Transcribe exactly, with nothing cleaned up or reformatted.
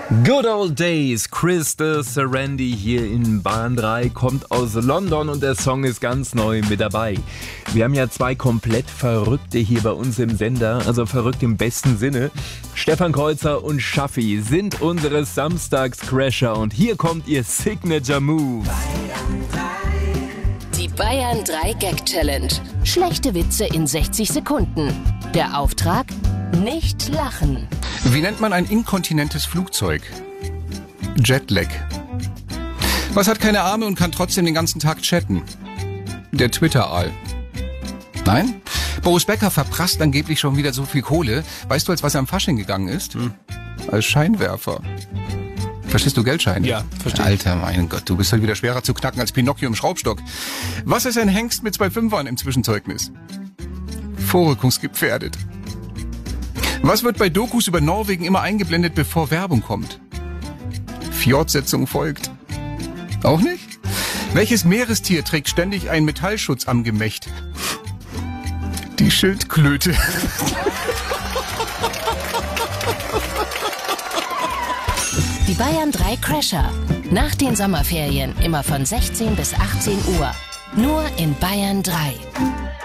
Good Old Days, Chris de Serendy hier in Bayern drei, kommt aus London und der Song ist ganz neu mit dabei. Wir haben ja zwei komplett Verrückte hier bei uns im Sender, also verrückt im besten Sinne. Stefan Kreuzer und Schaffi sind unsere Samstagscrasher und hier kommt ihr Signature Move. Die Bayern drei Gag Challenge. Schlechte Witze in sechzig Sekunden. Der Auftrag? Nicht lachen. Wie nennt man ein inkontinentes Flugzeug? Jetlag. Was hat keine Arme und kann trotzdem den ganzen Tag chatten? Der Twitter-Aal. Nein? Boris Becker verprasst angeblich schon wieder so viel Kohle. Weißt du, als was er am Fasching gegangen ist? Hm. Als Scheinwerfer. Verstehst du Geldscheine? Ja, verstehe. Alter, mein Gott, du bist halt wieder schwerer zu knacken als Pinocchio im Schraubstock. Was ist ein Hengst mit zwei Fünfern im Zwischenzeugnis? Vorrückungsgefährdet. Was wird bei Dokus über Norwegen immer eingeblendet, bevor Werbung kommt? Fjordsetzung folgt. Auch nicht? Welches Meerestier trägt ständig einen Metallschutz am Gemächt? Die Schildkröte. Die Bayern drei Crasher. Nach den Sommerferien immer von sechzehn bis achtzehn Uhr. Nur in Bayern drei.